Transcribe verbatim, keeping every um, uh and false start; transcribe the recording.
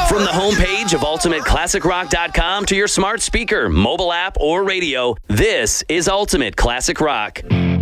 From the homepage of ultimate classic rock dot com to your smart speaker, mobile app, or radio, this is Ultimate Classic Rock.